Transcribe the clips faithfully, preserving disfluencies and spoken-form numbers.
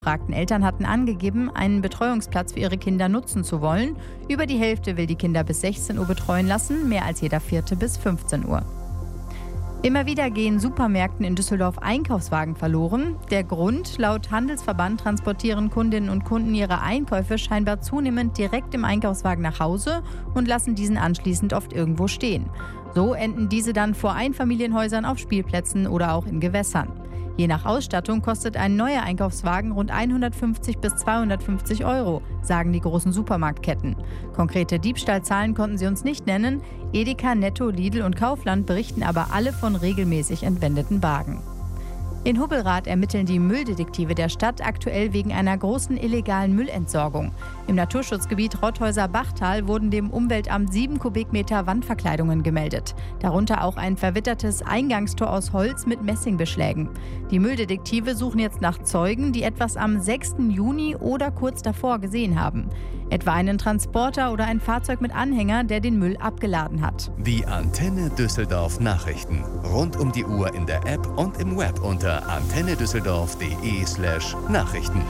Befragten Eltern hatten angegeben, einen Betreuungsplatz für ihre Kinder nutzen zu wollen. Über die Hälfte will die Kinder bis sechzehn Uhr betreuen lassen, mehr als jeder vierte bis fünfzehn Uhr. Immer wieder gehen Supermärkten in Düsseldorf Einkaufswagen verloren. Der Grund: Laut Handelsverband transportieren Kundinnen und Kunden ihre Einkäufe scheinbar zunehmend direkt im Einkaufswagen nach Hause und lassen diesen anschließend oft irgendwo stehen. So enden diese dann vor Einfamilienhäusern, auf Spielplätzen oder auch in Gewässern. Je nach Ausstattung kostet ein neuer Einkaufswagen rund hundertfünfzig bis zweihundertfünfzig Euro, sagen die großen Supermarktketten. Konkrete Diebstahlzahlen konnten sie uns nicht nennen. Edeka, Netto, Lidl und Kaufland berichten aber alle von regelmäßig entwendeten Wagen. In Hubbelrath ermitteln die Mülldetektive der Stadt aktuell wegen einer großen illegalen Müllentsorgung. Im Naturschutzgebiet Rotthäuser-Bachtal wurden dem Umweltamt sieben Kubikmeter Wandverkleidungen gemeldet. Darunter auch ein verwittertes Eingangstor aus Holz mit Messingbeschlägen. Die Mülldetektive suchen jetzt nach Zeugen, die etwas am sechsten Juni oder kurz davor gesehen haben. Etwa einen Transporter oder ein Fahrzeug mit Anhänger, der den Müll abgeladen hat. Die Antenne Düsseldorf Nachrichten. Rund um die Uhr in der App und im Web unter antennedüsseldorf.de slash Nachrichten.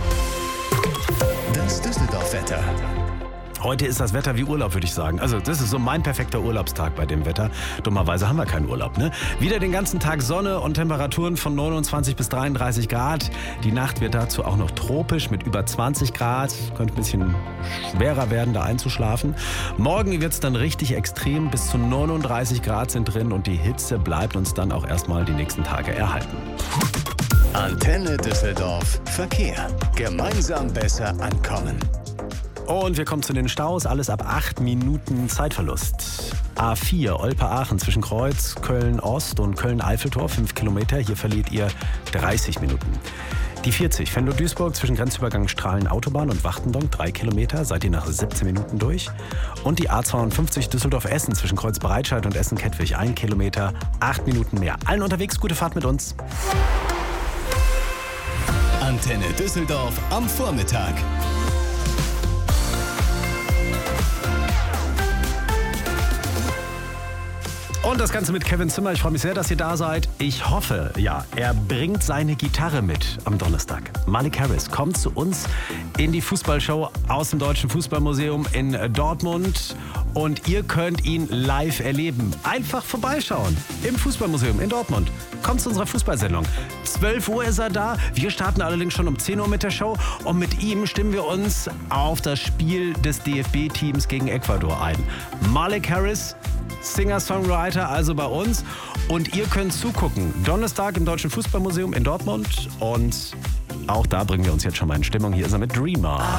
Das Düsseldorf Wetter. Heute ist das Wetter wie Urlaub, würde ich sagen. Also das ist so mein perfekter Urlaubstag bei dem Wetter. Dummerweise haben wir keinen Urlaub, ne? Wieder den ganzen Tag Sonne und Temperaturen von neunundzwanzig bis dreiunddreißig Grad. Die Nacht wird dazu auch noch tropisch mit über zwanzig Grad. Könnte ein bisschen schwerer werden, da einzuschlafen. Morgen wird es dann richtig extrem. Bis zu neununddreißig Grad sind drin und die Hitze bleibt uns dann auch erstmal die nächsten Tage erhalten. Antenne Düsseldorf Verkehr. Gemeinsam besser ankommen. Und wir kommen zu den Staus. Alles ab acht Minuten Zeitverlust. A vier Olpe-Aachen zwischen Kreuz, Köln-Ost und Köln-Eiffeltor, fünf Kilometer. Hier verliert ihr dreißig Minuten. Die vierzig Venlo-Duisburg zwischen Grenzübergang Strahlen-Autobahn und Wachtendonk, drei Kilometer. Seid ihr nach siebzehn Minuten durch. Und die A zweiundfünfzig Düsseldorf-Essen zwischen Kreuz Breitscheid und Essen-Kettwig, ein Kilometer, acht Minuten mehr. Allen unterwegs, gute Fahrt mit uns. Antenne Düsseldorf am Vormittag. Und das Ganze mit Kevin Zimmer. Ich freue mich sehr, dass ihr da seid. Ich hoffe, ja, er bringt seine Gitarre mit am Donnerstag. Malik Harris kommt zu uns in die Fußballshow aus dem Deutschen Fußballmuseum in Dortmund. Und ihr könnt ihn live erleben. Einfach vorbeischauen im Fußballmuseum in Dortmund. Kommt zu unserer Fußballsendung. zwölf Uhr ist er da. Wir starten allerdings schon um zehn Uhr mit der Show. Und mit ihm stimmen wir uns auf das Spiel des D F B-Teams gegen Ecuador ein. Malik Harris, Singer-Songwriter, also bei uns. Und ihr könnt zugucken. Donnerstag im Deutschen Fußballmuseum in Dortmund. Und auch da bringen wir uns jetzt schon mal in Stimmung. Hier ist er mit Dreamer.